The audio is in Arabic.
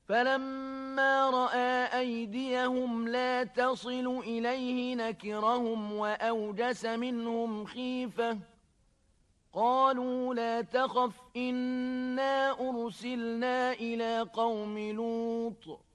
فلما رأى أيديهم لا تصل إليه نكرهم وأوجس منهم خيفة قالوا لا تخف إنا أرسلنا إلى قوم لوط